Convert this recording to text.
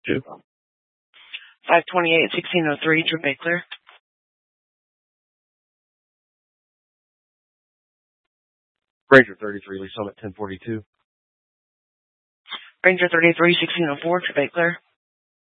2. 528, 1603, True Bay Clear. Ranger 33, Lee Summit 1042. Ranger 33, 1604, True Bay Clear.